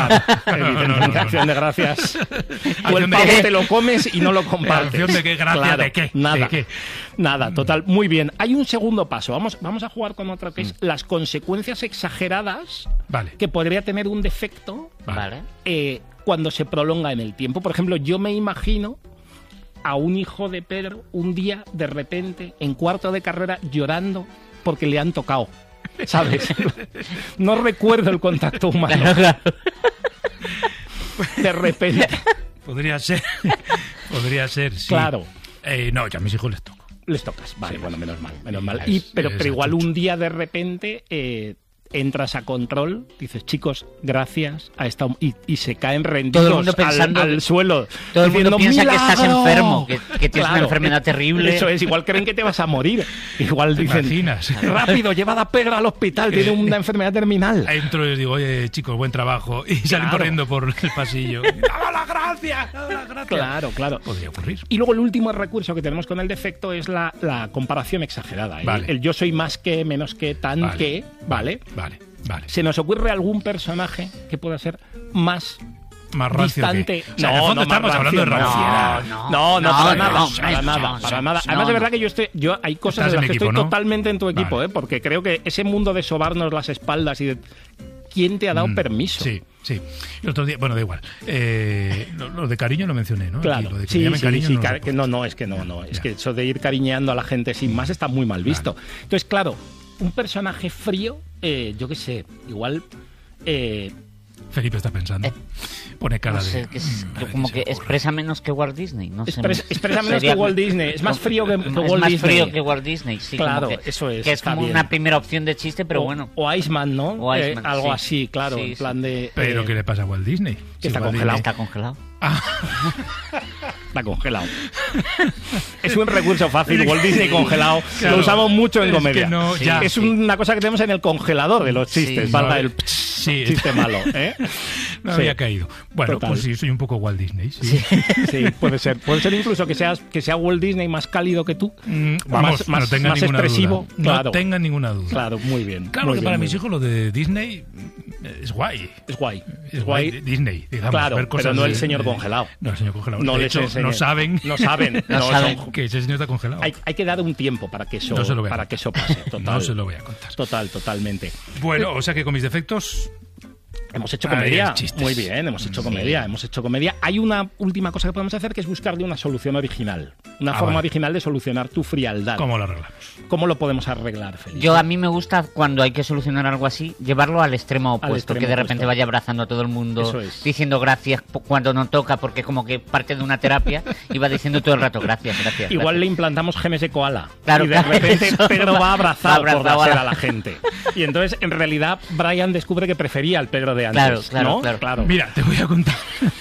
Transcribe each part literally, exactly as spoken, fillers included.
Claro, evidentemente, no, no, no. acción de gracias. Tú Acción el de pavo qué. te lo comes y no lo compartes. Acción de qué, gracias Claro, de qué, Nada, de qué. nada, total. Muy bien. Hay un segundo paso. Vamos, vamos a jugar con otro que es las consecuencias exageradas Vale. que podría tener un defecto Vale. eh, cuando se prolonga en el tiempo. Por ejemplo, yo me imagino a un hijo de Pedro un día, de repente, en cuarto de carrera, llorando porque le han tocado. ¿Sabes? No recuerdo el contacto humano. De repente. Podría ser. Podría ser, sí. Claro. Eh, no, yo a mis hijos les toco. Les tocas. Vale, Sí. bueno, menos mal. Menos Y mal. es- Y, pero, es pero igual achucho. un día de repente eh, entras a control, dices, chicos, gracias a esta... Y, y se caen rendidos Todo el mundo al- pensando al, que- suelo. Todo el mundo diciendo, piensa que estás ¡milagro! enfermo, que, que tienes una Claro. enfermedad terrible. Eso es, igual creen que te vas a morir. Igual ¿Te dicen, imaginas? rápido, llevad a Pedro al hospital, tiene una enfermedad terminal. Entro y les digo, oye, chicos, buen trabajo. Y salen Claro. corriendo por el pasillo. ¡Dame las gracias! ¡Dame las gracias! Claro, claro. Podría ocurrir. Y luego el último recurso que tenemos con el defecto es la, la comparación exagerada. El, Vale. el yo soy más que, menos que, tan Vale. que, ¿vale? Vale, vale. ¿Se nos ocurre algún personaje que pueda ser más Más rancio distante? que... O sea, en el fondo más estamos hablando de rancio, ranciedad. No, no, no, No, para no, nada, no, para no, nada, no, para no, nada. no, Además, de no. verdad que yo estoy, yo hay cosas Estás en en las mi que equipo, estoy ¿no? totalmente en tu equipo, Vale. ¿eh? Porque creo que ese mundo de sobarnos las espaldas y de... ¿Quién te ha dado Mm, permiso? Sí, sí. El otro día, bueno, da igual. Eh, lo, lo de cariño lo mencioné, ¿no? Claro, Aquí, lo de que sí, me llamen sí, cariño sí, no lo car- soporto. que no, no, es que no, no, es Ya. que eso de ir cariñeando a la gente sin más está muy mal visto. Entonces, claro, un personaje frío, eh, yo qué sé, igual... Eh, Felipe está pensando. Eh, Pone cara No sé, de... que es- mm, a ver como qué que se le ocurre. expresa menos que Walt Disney. No sé. Expresa- expresa menos Sería- que Walt Disney. Es más frío que- que es Walt más Disney. frío que Walt Disney, sí. como Claro, que- eso es, Que es está como bien. una primera opción de chiste, pero o, bueno. o Iceman, ¿no? O Eh, Iceman, algo sí. así, claro, Sí, en sí. plan de... Pero eh, ¿qué le pasa a Walt Disney? Que está Walt congelado. Está congelado. Está congelado. Es un recurso fácil, Walt Disney congelado. Claro. Lo usamos mucho en Es comedia. que no, ya. es Sí. una cosa que tenemos en el congelador de los chistes. Sí. Falta No, el sí. chiste malo, ¿eh? No Sí. había caído. Bueno, Total. pues sí, soy un poco Walt Disney. Sí. Sí, puede ser. Puede ser incluso que seas que sea Walt Disney más cálido que tú. Mm, Vamos, Más- más- no tengan más ninguna expresivo, duda. claro. No tengan ninguna duda. Claro, muy bien. Claro muy que bien, para muy mis bien. hijos lo de Disney eh, es guay. Es guay. Es guay. Disney, digamos. Claro, ver cosas pero no el de- señor de- congelado. No, el señor congelado. No de les hecho, enseñé. no saben. No saben. No no saben. son- que ese señor está congelado. hay, hay que dar un tiempo para que eso, No se lo voy a para contar. que eso pase. Total. No se lo voy a contar. Total, totalmente. Bueno, o sea que con mis defectos... Hemos hecho Ahí comedia. hay chistes. Muy bien, hemos hecho comedia, hemos hecho comedia. Hay una última cosa que podemos hacer que es buscarle una solución original. Una Ah, forma vale. original de solucionar tu frialdad. ¿Cómo lo arreglamos? ¿Cómo lo podemos arreglar, Felipe? Yo a mí me gusta cuando hay que solucionar algo así, llevarlo al extremo opuesto, extremo que de repente opuesto. vaya abrazando a todo el mundo, Eso es. diciendo gracias po- cuando no toca, porque como que parte de una terapia y va diciendo todo el rato gracias, gracias. Igual gracias. le implantamos genes de koala. Claro, y de claro, repente eso Pedro va- va abrazado va por la abrazado a ser la- a la gente. Y entonces, en realidad, Brian descubre que prefería al Pedro de antes. Claro, claro, ¿no? claro. Mira, te voy a contar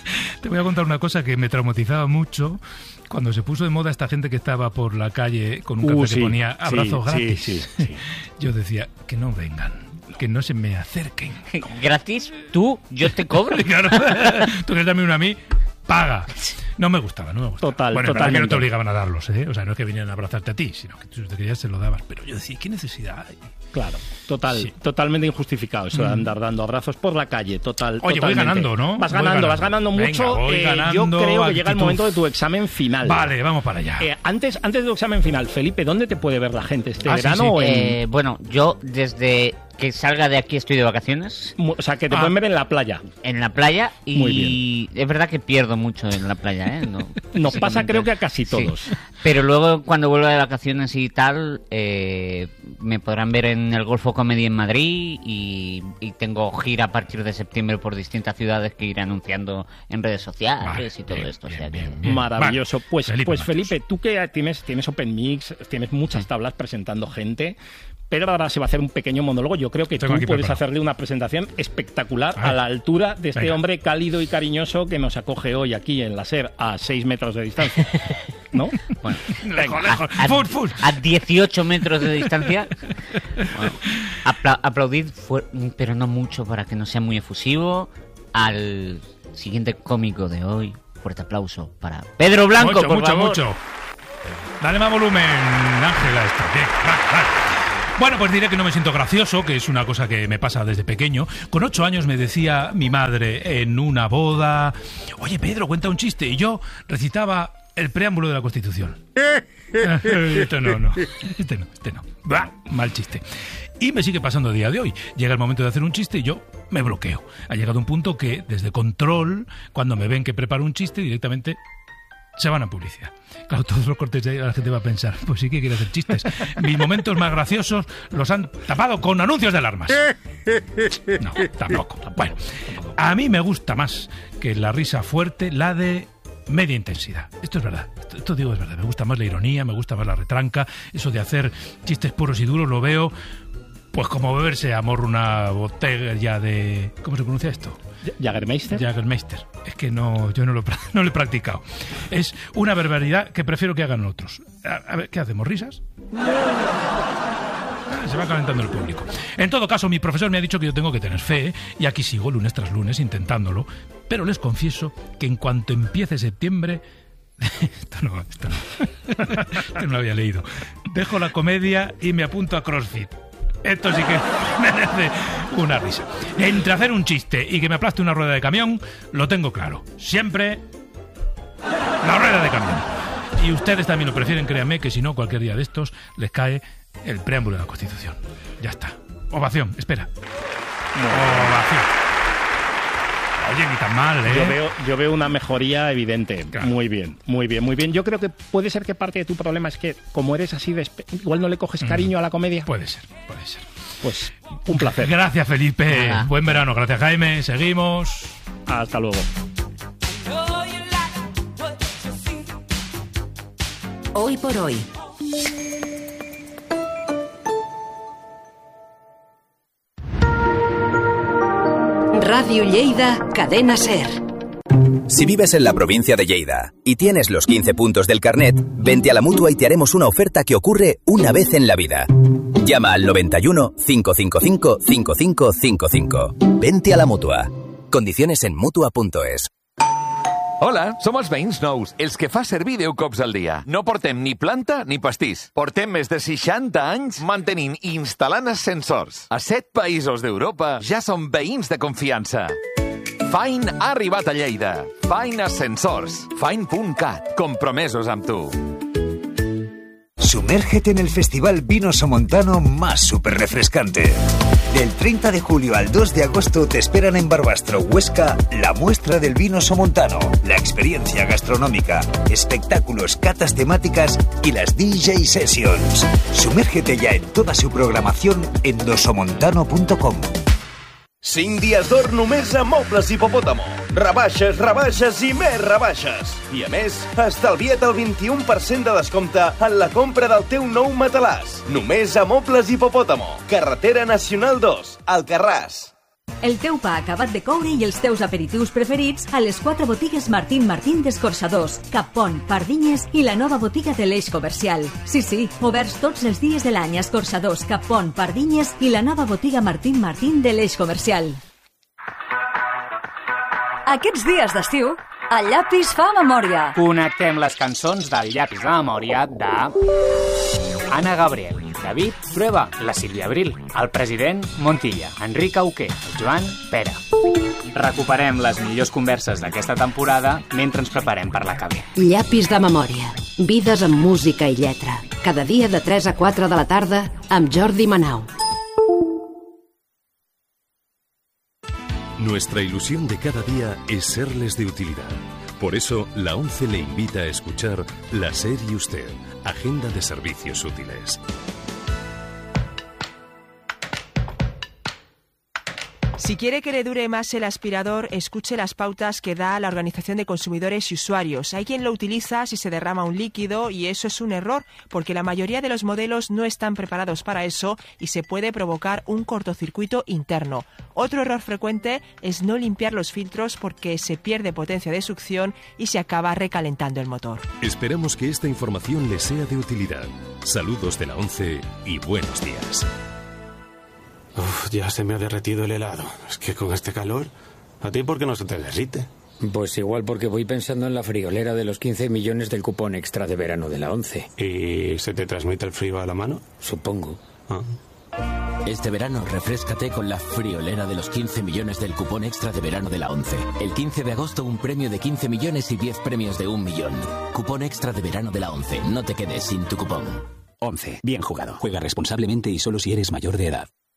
te voy a contar una cosa que me traumatizaba mucho cuando se puso de moda esta gente que estaba por la calle con un Uh, cartel sí, que ponía abrazos sí, gratis. sí, sí, sí. Yo decía, que no vengan, que no se me acerquen. Gratis, tú, yo te cobro. Claro, tú quieres darme uno a mí, paga. No me gustaba, no me gustaba. Total, bueno, en verdad que no totalmente. te obligaban a darlos, ¿eh? O sea, no es que vinieran a abrazarte a ti, sino que tú te querías se lo dabas. Pero yo decía, ¿qué necesidad hay? Claro, total, Sí. totalmente injustificado eso de andar dando abrazos por la calle, total. Oye, voy totalmente. ganando, ¿no? Vas Voy ganando, vas ganando. ganando Venga, mucho. voy Eh, ganando, yo creo que llega el actitud. momento de tu examen final. Vale, vamos para allá. Eh, antes, antes de tu examen final, Felipe, ¿dónde te puede ver la gente? ¿Este Ah, sí, verano sí. o en...? Eh, bueno, yo desde que salga de aquí estoy de vacaciones Mu- O sea, que te Ah. pueden ver en la playa. en la playa Muy y es verdad que pierdo mucho en la playa, ¿eh? No, Nos pasa físicamente. creo que a casi Sí. todos. Pero luego cuando vuelva de vacaciones y tal, eh, me podrán ver en el Golfo Comedy en Madrid y, y tengo gira a partir de septiembre por distintas ciudades que iré anunciando en redes sociales Vale, y todo bien, esto. o bien, sea que- bien, bien. Maravilloso. Vale, Pues, Felipe pues Machos. Felipe, tú que tienes, tienes Open Mix, tienes muchas tablas presentando gente, pero ahora se va a hacer un pequeño monólogo. Yo creo que Tengo tú aquí puedes preparado. hacerle una presentación espectacular A ver. a la altura de este Venga. hombre cálido y cariñoso que nos acoge hoy aquí en la SER a seis metros de distancia. ¿No? Bueno, Lejos, lejos. a, Full, full. a dieciocho metros de distancia. Bueno, apla- aplaudid, fu- pero no mucho para que no sea muy efusivo, al siguiente cómico de hoy. Fuerte aplauso para Pedro Blanco, mucho, por mucho, favor. mucho. Dale más volumen, Ángela, esto. Bien, va, va. Bueno, pues diré que no me siento gracioso, que es una cosa que me pasa desde pequeño. Con ocho años me decía mi madre en una boda: oye, Pedro, cuenta un chiste. Y yo recitaba el preámbulo de la Constitución. Este no, no. Este no, este no. Bah, mal chiste. Y me sigue pasando a día de hoy. Llega el momento de hacer un chiste y yo me bloqueo. Ha llegado un punto que, desde control, cuando me ven que preparo un chiste, directamente se van a publicidad. Claro, todos los cortes de ahí la gente va a pensar, pues sí que quiere hacer chistes. Mis momentos más graciosos los han tapado con anuncios de alarmas. No, tampoco. Bueno, a mí me gusta más que la risa fuerte, la de media intensidad. Esto es verdad. Esto, esto digo es verdad. Me gusta más la ironía, me gusta más la retranca. Eso de hacer chistes puros y duros lo veo pues como beberse a morro una botella de... ¿Cómo se pronuncia esto? ¿Jägermeister? Jägermeister. Es que no, yo no lo, no lo he practicado. Es una barbaridad que prefiero que hagan otros. A, a ver, ¿qué hacemos? ¿Risas? Se va calentando el público. En todo caso, mi profesor me ha dicho que yo tengo que tener fe, y aquí sigo lunes tras lunes intentándolo, pero les confieso que en cuanto empiece septiembre... esto no, esto no. Esto no lo había leído. Dejo la comedia y me apunto a CrossFit. Esto sí que merece una risa. Entre hacer un chiste y que me aplaste una rueda de camión, lo tengo claro. Siempre la rueda de camión. Y ustedes también lo prefieren, créanme, que si no, cualquier día de estos les cae el preámbulo de la Constitución. Ya está. Ovación, espera. Ovación. Oye, ni tan mal, ¿eh? Yo veo, yo veo una mejoría evidente. Claro. Muy bien, muy bien, muy bien. Yo creo que puede ser que parte de tu problema es que, como eres así de... igual no le coges cariño mm. a la comedia. Puede ser, puede ser. Pues, un placer. Gracias, Felipe. Nada. Buen verano. Gracias, Jaime. Seguimos. Hasta luego. Hoy por hoy. Radio Lleida, Cadena SER. Si vives en la provincia de Lleida y tienes los quince puntos del carnet, vente a la Mutua y te haremos una oferta que ocurre una vez en la vida. Llama al noventa y uno, cinco cinco cinco, cinco cinco cinco cinco. Vente a la Mutua. Condiciones en mutua punto es. Hola, som els veïns nous, els que fa servir deu cops al dia. No portem ni planta ni pastís. Portem més de seixanta anys mantenint i instal·lant ascensors. A set països d'Europa ja som veïns de confiança. Fine ha arribat a Lleida. Fine Ascensors. Fine punt cat. Compromesos amb tu. Sumérgete en el festival Vino Somontano más súper refrescante. Del treinta de julio al dos de agosto te esperan en Barbastro, Huesca, la muestra del vino somontano, la experiencia gastronómica, espectáculos, catas temáticas y las D J Sessions. Sumérgete ya en toda su programación en dosomontano punto com. cinc dies d'or només a Mobles Hipopòtamo. Rebaixes, rebaixes i més rebaixes. I a més, estalvia't el vint-i-u per cent de descompte en la compra del teu nou matalàs. Només a Mobles Hipopòtamo. Carretera Nacional dos, Alcarràs. El teu pa acabat de coure i els teus aperitius preferits a les quatre botigues Martín Martín d'Escorxadors, Cappont, Pardinyes i la nova botiga de l'Eix Comercial. Sí, sí, oberts tots els dies de l'any a Escorxadors, Cappont, Pardinyes i la nova botiga Martín Martín de l'Eix Comercial. Aquests dies d'estiu, el llapis fa memòria. Connectem les cançons del llapis de memòria de... Ana Gabriel, David Trueba, la Sílvia Abril, el president Montilla, Enric Auqué, el Joan Pera. Recuperem les millors converses d'aquesta temporada mentre ens preparem per la que ve. Llapis de memòria. Vides amb música i lletra. Cada dia de tres a quatre de la tarda amb Jordi Manau. Nuestra ilusión de cada día es serles de utilidad. Por eso, la ONCE le invita a escuchar La SER y Usted, Agenda de Servicios Útiles. Si quiere que le dure más el aspirador, escuche las pautas que da la Organización de Consumidores y Usuarios. Hay quien lo utiliza si se derrama un líquido y eso es un error, porque la mayoría de los modelos no están preparados para eso y se puede provocar un cortocircuito interno. Otro error frecuente es no limpiar los filtros porque se pierde potencia de succión y se acaba recalentando el motor. Esperamos que esta información le sea de utilidad. Saludos de la ONCE y buenos días. Uf, ya se me ha derretido el helado. Es que con este calor, ¿a ti por qué no se te derrite? Pues igual porque voy pensando en la friolera de los quince millones del cupón extra de verano de la ONCE. ¿Y se te transmite el frío a la mano? Supongo. Ah. Este verano refréscate con la friolera de los quince millones del cupón extra de verano de la ONCE. El quince de agosto un premio de quince millones y diez premios de un millón. Cupón extra de verano de la ONCE. No te quedes sin tu cupón. ONCE. Bien jugado. Juega responsablemente y solo si eres mayor de edad.